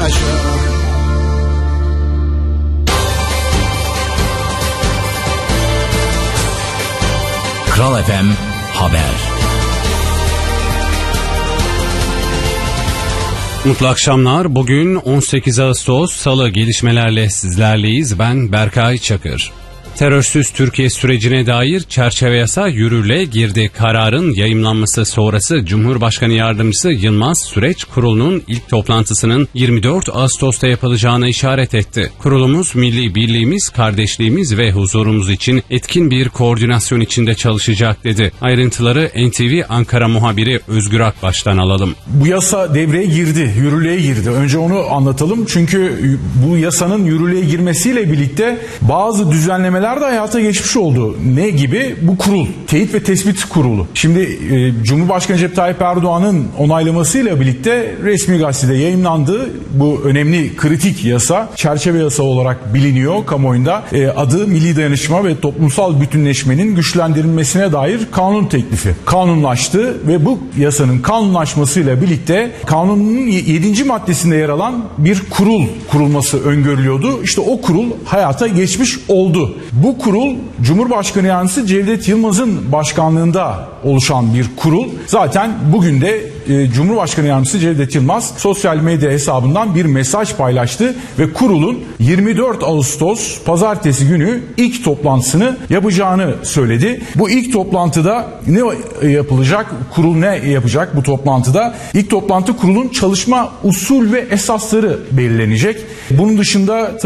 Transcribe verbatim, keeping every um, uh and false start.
yaşa. Kral F M Haber. Mutlu akşamlar. Bugün on sekiz Ağustos Salı, gelişmelerle sizlerleyiz. Ben Berkay Çakır. Terörsüz Türkiye sürecine dair çerçeve yasa yürürlüğe girdi. Kararın yayımlanması sonrası Cumhurbaşkanı Yardımcısı Yılmaz Süreç kurulunun ilk toplantısının yirmi dört Ağustos'ta yapılacağına işaret etti. Kurulumuz milli birliğimiz, kardeşliğimiz ve huzurumuz için etkin bir koordinasyon içinde çalışacak dedi. Ayrıntıları N T V Ankara muhabiri Özgür Akbaş'tan alalım. Bu yasa devreye girdi, yürürlüğe girdi. Önce onu anlatalım çünkü bu yasanın yürürlüğe girmesiyle birlikte bazı düzenlemeler de hayata geçmiş oldu. Ne gibi? Bu kurul, Teyit ve Tespit Kurulu. Şimdi e, Cumhurbaşkanı Recep Tayyip Erdoğan'ın onaylamasıyla birlikte resmi gazetede yayımlandı. Bu önemli kritik yasa, çerçeve yasa olarak biliniyor kamuoyunda. E, adı Milli Dayanışma ve Toplumsal Bütünleşmenin Güçlendirilmesine dair kanun teklifi. Kanunlaştı ve bu yasanın kanunlaşmasıyla birlikte kanunun yedinci maddesinde yer alan bir kurul kurulması öngörülüyordu. İşte o kurul hayata geçmiş oldu. Bu kurul Cumhurbaşkanı Yardımcısı Cevdet Yılmaz'ın başkanlığında oluşan bir kurul. Zaten bugün de e, Cumhurbaşkanı Yardımcısı Cevdet Yılmaz sosyal medya hesabından bir mesaj paylaştı ve kurulun yirmi dört Ağustos pazartesi günü ilk toplantısını yapacağını söyledi. Bu ilk toplantıda ne yapılacak? Kurul ne yapacak bu toplantıda? İlk toplantı kurulun çalışma usul ve esasları belirlenecek. Bunun dışında